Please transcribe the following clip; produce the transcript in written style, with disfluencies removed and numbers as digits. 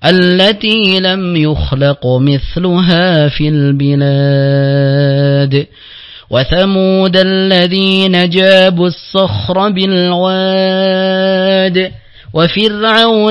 التي لم يخلق مثلها في البلاد وثمود الذين جابوا الصخر بالواد وفرعون